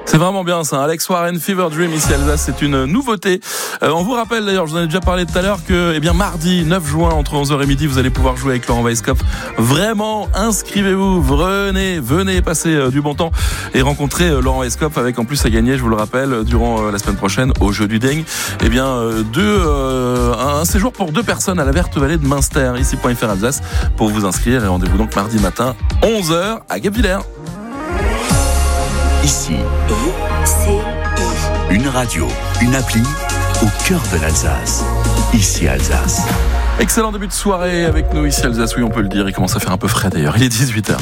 C'est vraiment bien ça, Alex Warren, Fever Dream ici Alsace, c'est une nouveauté. On vous rappelle d'ailleurs, je vous en ai déjà parlé tout à l'heure, que mardi 9 juin entre 11h et midi, vous allez pouvoir jouer avec Laurent Weisskopf. Vraiment, inscrivez-vous, venez passer du bon temps et rencontrer Laurent Weisskopf avec en plus à gagner, je vous le rappelle, durant la semaine prochaine au Jeu du Deigne, un séjour pour 2 personnes à la Verte Vallée de Münster, ici.fr Alsace, pour vous inscrire et rendez-vous donc mardi matin 11h à Guebwiller. Ici, une radio, une appli au cœur de l'Alsace. Ici Alsace. Excellent début de soirée avec nous ici Alsace, oui on peut le dire, il commence à faire un peu frais d'ailleurs, il est 18h.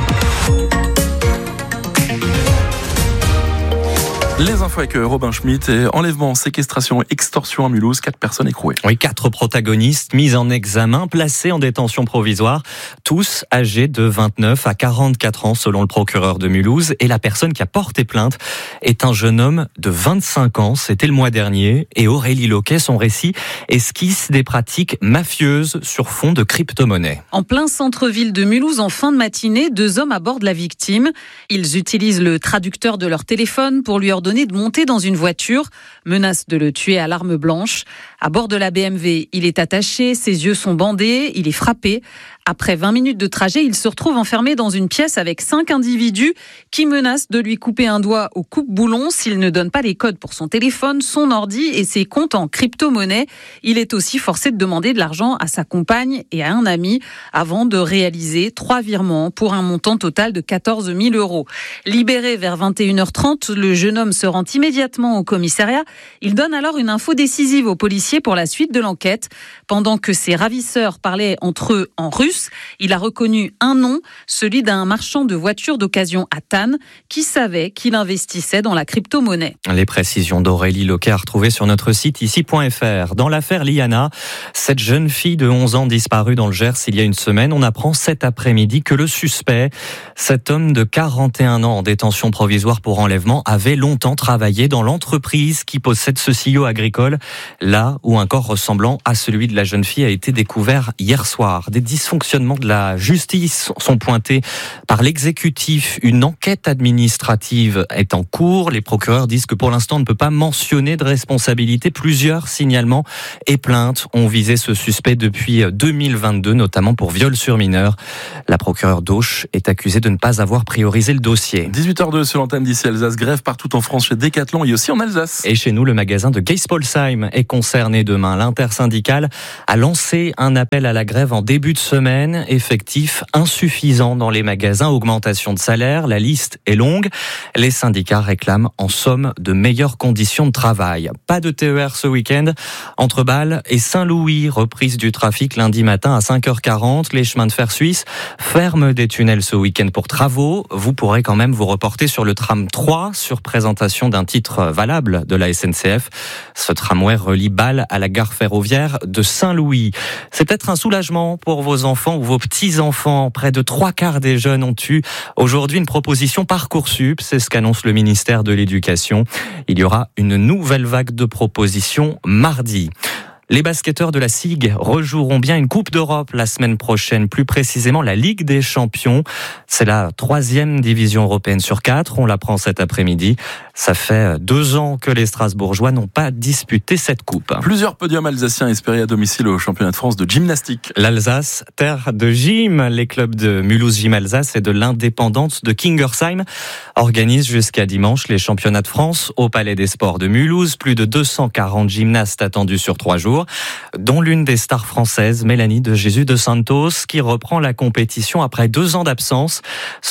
Les infos avec Robin Schmitt et enlèvement, séquestration, extorsion à Mulhouse, 4 personnes écrouées. Oui, 4 protagonistes mis en examen, placés en détention provisoire, tous âgés de 29 à 44 ans selon le procureur de Mulhouse. Et la personne qui a porté plainte est un jeune homme de 25 ans, c'était le mois dernier. Et Aurélie Loquet, son récit esquisse des pratiques mafieuses sur fond de crypto-monnaie. En plein centre-ville de Mulhouse, en fin de matinée, 2 hommes abordent la victime. Ils utilisent le traducteur de leur téléphone pour lui ordonner de monter dans une voiture, menace de le tuer à l'arme blanche. À bord de la BMW, il est attaché, ses yeux sont bandés, il est frappé. Après 20 minutes de trajet, il se retrouve enfermé dans une pièce avec 5 individus qui menacent de lui couper un doigt au coupe-boulon s'il ne donne pas les codes pour son téléphone, son ordi et ses comptes en crypto-monnaie. Il est aussi forcé de demander de l'argent à sa compagne et à un ami avant de réaliser 3 virements pour un montant total de 14 000 €. Libéré vers 21h30, le jeune homme se rend immédiatement au commissariat. Il donne alors une info décisive aux policiers pour la suite de l'enquête. Pendant que ses ravisseurs parlaient entre eux en russe, il a reconnu un nom, celui d'un marchand de voitures d'occasion à Thann, qui savait qu'il investissait dans la crypto-monnaie. Les précisions d'Aurélie Loquet à retrouver sur notre site ici.fr. Dans l'affaire Liana, cette jeune fille de 11 ans disparue dans le Gers il y a une semaine, on apprend cet après-midi que le suspect, cet homme de 41 ans en détention provisoire pour enlèvement, avait longtemps travaillé dans l'entreprise qui possède ce silo agricole, là où un corps ressemblant à celui de la jeune fille a été découvert hier soir. Des dysfonctionnements de la justice sont pointés par l'exécutif. Une enquête administrative est en cours. Les procureurs disent que pour l'instant on ne peut pas mentionner de responsabilité. Plusieurs signalements et plaintes ont visé ce suspect depuis 2022, notamment pour viol sur mineur. La procureure d'Auch est accusée de ne pas avoir priorisé le dossier. 18h02 sur l'antenne d'ici Alsace, grève partout en France chez Decathlon et aussi en Alsace. Et chez nous, le magasin de Geispolsheim est concerné demain. L'intersyndicale a lancé un appel à la grève en début de semaine. Effectif insuffisant dans les magasins, augmentation de salaire, la liste est longue. Les syndicats réclament en somme de meilleures conditions de travail. Pas de TER ce week-end entre Bâle et Saint-Louis. Reprise du trafic lundi matin à 5h40. Les chemins de fer suisses ferment des tunnels ce week-end pour travaux. Vous pourrez quand même vous reporter sur le tram 3 sur présentation d'un titre valable de la SNCF. Ce tramway relie Bâle à la gare ferroviaire de Saint-Louis. C'est peut-être un soulagement pour vos enfants ou vos petits-enfants. Près de 3/4 des jeunes ont eu aujourd'hui une proposition Parcoursup. C'est ce qu'annonce le ministère de l'Éducation. Il y aura une nouvelle vague de propositions mardi. Les basketteurs de la SIG rejoueront bien une Coupe d'Europe la semaine prochaine, plus précisément la Ligue des Champions. C'est la 3e division européenne sur 4, on l'apprend cet après-midi. Ça fait 2 ans que les Strasbourgeois n'ont pas disputé cette coupe. Plusieurs podiums alsaciens espérés à domicile au championnat de France de gymnastique. L'Alsace, terre de gym, les clubs de Mulhouse Gym Alsace et de l'Indépendante de Kingersheim organisent jusqu'à dimanche les championnats de France au Palais des Sports de Mulhouse. Plus de 240 gymnastes attendus sur 3 jours, dont l'une des stars françaises, Mélanie de Jésus de Santos, qui reprend la compétition après 2 ans d'absence.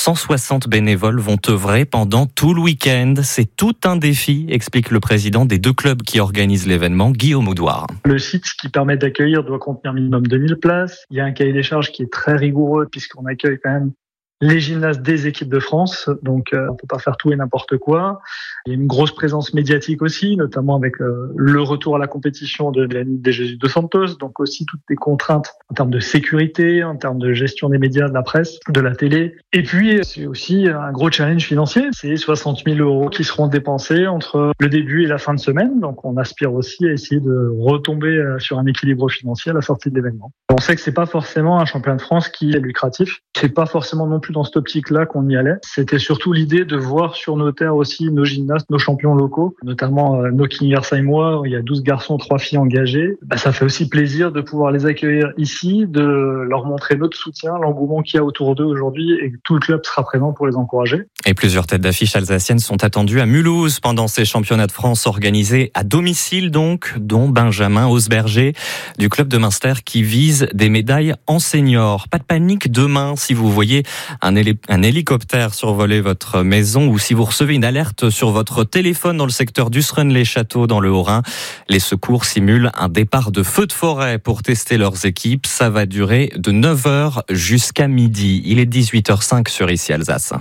160 bénévoles vont œuvrer pendant tout le week-end. C'est tout un défi, explique le président des 2 clubs qui organisent l'événement, Guillaume Oudouard. Le site qui permet d'accueillir doit contenir minimum 2000 places. Il y a un cahier des charges qui est très rigoureux puisqu'on accueille quand même les gymnastes des équipes de France, donc on peut pas faire tout et n'importe quoi. Il y a une grosse présence médiatique aussi, notamment avec le retour à la compétition de Mélanie de Jésus de Santos, donc aussi toutes les contraintes en termes de sécurité, en termes de gestion des médias, de la presse, de la télé. Et puis c'est aussi un gros challenge financier, c'est 60 000 € qui seront dépensés entre le début et la fin de semaine, donc on aspire aussi à essayer de retomber sur un équilibre financier à la sortie de l'événement. On sait que c'est pas forcément un championnat de France qui est lucratif, c'est pas forcément non plus plus dans cette optique-là qu'on y allait. C'était surtout l'idée de voir sur nos terres aussi nos gymnastes, nos champions locaux, notamment nos Kingersheimois. Il y a 12 garçons, 3 filles engagées. Ça fait aussi plaisir de pouvoir les accueillir ici, de leur montrer notre soutien, l'engouement qu'il y a autour d'eux aujourd'hui et que tout le club sera présent pour les encourager. Et plusieurs têtes d'affiche alsaciennes sont attendues à Mulhouse pendant ces championnats de France organisés à domicile donc, dont Benjamin Hausberger du club de Münster qui vise des médailles en senior. Pas de panique demain si vous voyez un hélicoptère survoler votre maison ou si vous recevez une alerte sur votre téléphone dans le secteur d'Usren-les-Châteaux dans le Haut-Rhin. Les secours simulent un départ de feu de forêt pour tester leurs équipes. Ça va durer de 9h jusqu'à midi. Il est 18h05 sur Ici Alsace.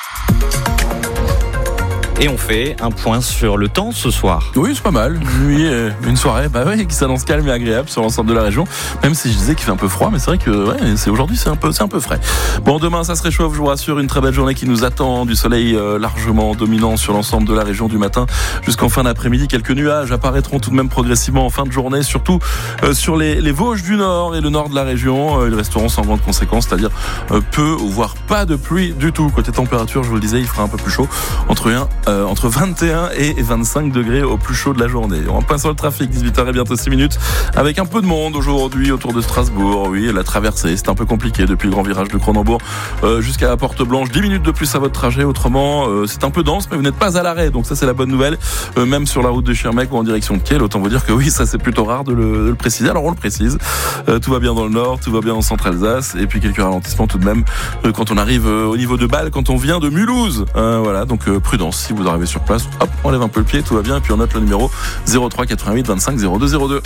Et on fait un point sur le temps ce soir. Oui, c'est pas mal. Une soirée qui s'annonce calme et agréable sur l'ensemble de la région. Même si je disais qu'il fait un peu froid, mais c'est vrai que aujourd'hui c'est un peu frais. Bon, demain ça se réchauffe, je vous rassure, une très belle journée qui nous attend, du soleil largement dominant sur l'ensemble de la région du matin jusqu'en fin d'après-midi. Quelques nuages apparaîtront tout de même progressivement en fin de journée, surtout sur les Vosges du Nord et le nord de la région. Ils resteront sans grande conséquence, c'est-à-dire peu ou voire pas de pluie du tout. Côté température, je vous le disais, il fera un peu plus chaud, entre 21 et 25 degrés au plus chaud de la journée. On point sur le trafic, 18h et bientôt 6 minutes, avec un peu de monde aujourd'hui autour de Strasbourg. Oui, la traversée, c'est un peu compliqué depuis le grand virage de Cronenbourg jusqu'à la Porte Blanche. 10 minutes de plus à votre trajet, autrement c'est un peu dense, mais vous n'êtes pas à l'arrêt, donc ça c'est la bonne nouvelle. Même sur la route de Schirmeck ou en direction de Kiel, autant vous dire que oui, ça c'est plutôt rare de le préciser. Alors on le précise, tout va bien dans le nord, tout va bien en centre-Alsace, et puis quelques ralentissements tout de même quand on arrive au niveau de Bâle, quand on vient de Mulhouse. Voilà, donc prudence si vous arrivez sur place. Hop, on lève un peu le pied, tout va bien, et puis on note le numéro 03 88 25 02 02.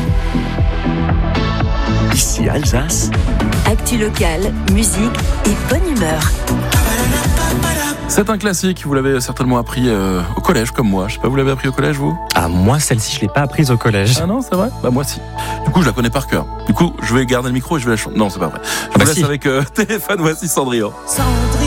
Ici Alsace. Actu locale, musique et bonne humeur. C'est un classique, vous l'avez certainement appris au collège comme moi. Je sais pas, vous l'avez appris au collège vous ? Ah, moi celle-ci je l'ai pas apprise au collège. Ah non, c'est vrai ? Bah moi si. Du coup je la connais par cœur. Du coup je vais garder le micro et je vais la chanter. Non, c'est pas vrai. Je vous laisse avec téléphone, voici Cendrillon. Cendrillon.